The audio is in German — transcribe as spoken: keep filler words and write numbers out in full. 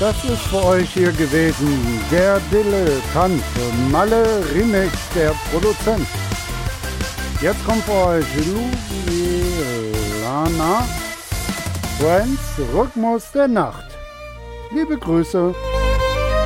Das ist für euch hier gewesen der Dilettant, Malle Remix, der Produzent. Jetzt kommt für euch Ljubljana, Friends, Rhythmus der Nacht. Liebe Grüße.